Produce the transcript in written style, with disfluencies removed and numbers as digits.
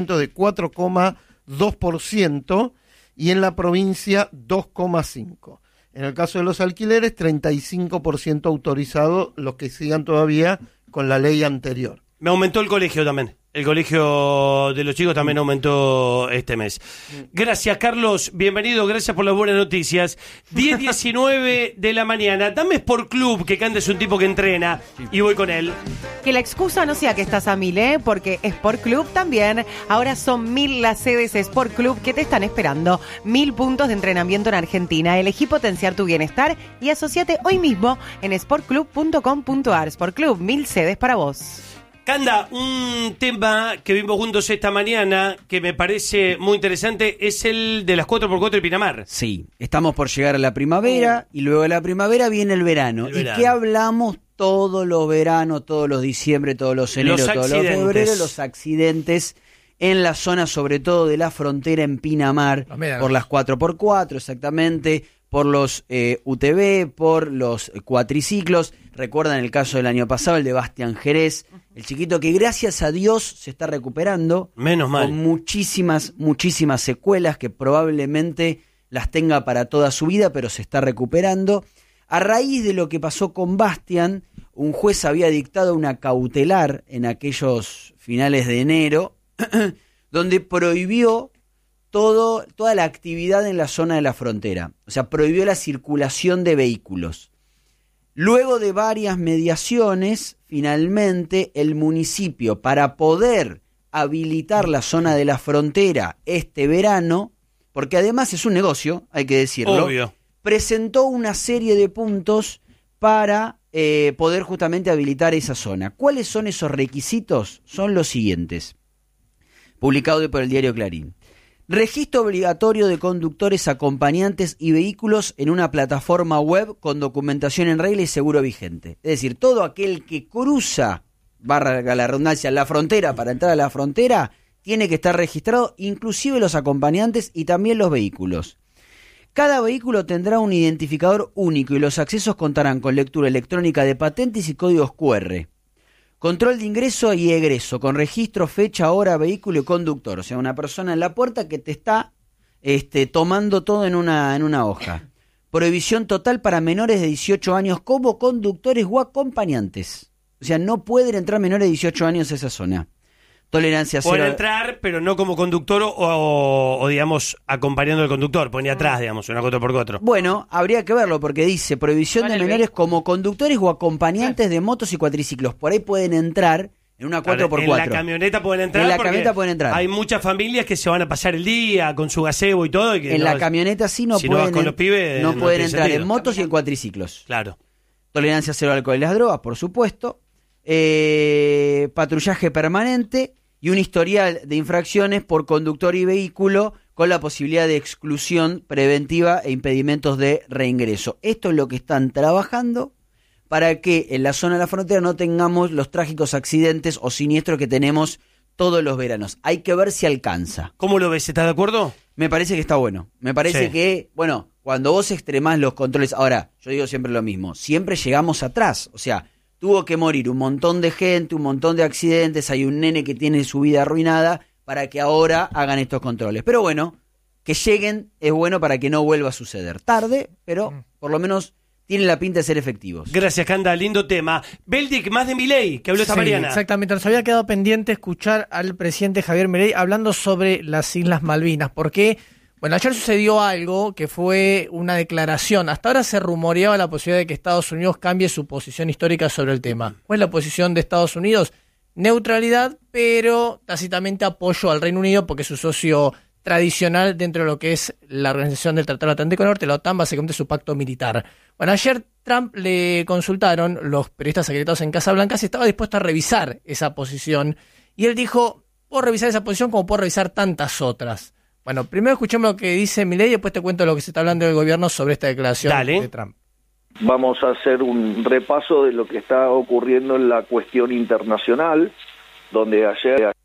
de 4,2% y en la provincia 2,5%. En el caso de los alquileres, 35% autorizado, los que sigan todavía con la ley anterior. Me aumentó el colegio también. El colegio de los chicos también aumentó este mes. Gracias, Carlos. Bienvenido. Gracias por las buenas noticias. 10:19 de la mañana. Dame Sport Club, que Cande es un tipo que entrena, y voy con él. Que la excusa no sea que estás a 1000, porque Sport Club también. Ahora son 1000 las sedes Sport Club que te están esperando. 1000 puntos de entrenamiento en Argentina. Elegí potenciar tu bienestar y asociate hoy mismo en sportclub.com.ar. Sport Club, 1000 sedes para vos. Canda, un tema que vimos juntos esta mañana que me parece muy interesante es el de las 4x4 de Pinamar. Sí, estamos por llegar a la primavera y luego de la primavera viene el verano. ¿Y qué hablamos todos los veranos, todos los diciembre, todos los enero, todos los febrero? Los accidentes en la zona, sobre todo de la frontera en Pinamar, por las 4x4 exactamente, por los UTV, por los cuatriciclos. Recuerdan el caso del año pasado, el de Bastián Jerez, el chiquito que gracias a Dios se está recuperando. Menos mal. Con muchísimas secuelas que probablemente las tenga para toda su vida, pero se está recuperando. A raíz de lo que pasó con Bastián, un juez había dictado una cautelar en aquellos finales de enero, donde prohibió toda la actividad en la zona de la frontera. O sea, prohibió la circulación de vehículos. Luego de varias mediaciones, finalmente el municipio, para poder habilitar la zona de la frontera este verano, porque además es un negocio, hay que decirlo, obvio, presentó una serie de puntos para poder justamente habilitar esa zona. ¿Cuáles son esos requisitos? Son los siguientes, publicado por el diario Clarín. Registro obligatorio de conductores, acompañantes y vehículos en una plataforma web con documentación en regla y seguro vigente. Es decir, todo aquel que cruza, valga la redundancia, la frontera para entrar a la frontera, tiene que estar registrado, inclusive los acompañantes y también los vehículos. Cada vehículo tendrá un identificador único y los accesos contarán con lectura electrónica de patentes y códigos QR. Control de ingreso y egreso, con registro, fecha, hora, vehículo y conductor. O sea, una persona en la puerta que te está tomando todo en una hoja. Prohibición total para menores de 18 años como conductores o acompañantes. O sea, no pueden entrar menores de 18 años a esa zona. Tolerancia cero. Pueden entrar, pero no como conductor o digamos, acompañando al conductor. Ponía atrás, digamos, una 4x4. Bueno, habría que verlo porque dice prohibición de menores como conductores o acompañantes de motos y cuatriciclos. Por ahí pueden entrar en una 4x4. En la camioneta pueden entrar. En la camioneta pueden entrar. Hay muchas familias que se van a pasar el día con su gazebo y todo. Y que en la camioneta sí no pueden. No vas con los pibes, no pueden entrar sentido. En motos y en cuatriciclos. Claro. Tolerancia cero al alcohol y las drogas, por supuesto. Patrullaje permanente. Y un historial de infracciones por conductor y vehículo con la posibilidad de exclusión preventiva e impedimentos de reingreso. Esto es lo que están trabajando para que en la zona de la frontera no tengamos los trágicos accidentes o siniestros que tenemos todos los veranos. Hay que ver si alcanza. ¿Cómo lo ves? ¿Estás de acuerdo? Me parece que está bueno. Me parece que, bueno, cuando vos extremás los controles... Ahora, yo digo siempre lo mismo. Siempre llegamos atrás. O sea... Tuvo que morir un montón de gente, un montón de accidentes, hay un nene que tiene su vida arruinada para que ahora hagan estos controles. Pero bueno, que lleguen es bueno para que no vuelva a suceder. Tarde, pero por lo menos tienen la pinta de ser efectivos. Gracias, Canda, lindo tema. Beldic, más de Milei, que habló esta mañana. Exactamente, nos había quedado pendiente escuchar al presidente Javier Milei hablando sobre las Islas Malvinas, porque... Bueno, ayer sucedió algo que fue una declaración. Hasta ahora se rumoreaba la posibilidad de que Estados Unidos cambie su posición histórica sobre el tema. ¿Cuál es la posición de Estados Unidos? Neutralidad, pero tácitamente apoyo al Reino Unido porque es su socio tradicional dentro de lo que es la Organización del Tratado Atlántico Norte, la OTAN, básicamente su pacto militar. Bueno, ayer Trump le consultaron los periodistas acreditados en Casa Blanca si estaba dispuesto a revisar esa posición. Y él dijo, puedo revisar esa posición como puedo revisar tantas otras. Bueno, primero escuchemos lo que dice Milei y después te cuento lo que se está hablando del gobierno sobre esta declaración de Trump. Vamos a hacer un repaso de lo que está ocurriendo en la cuestión internacional, donde ayer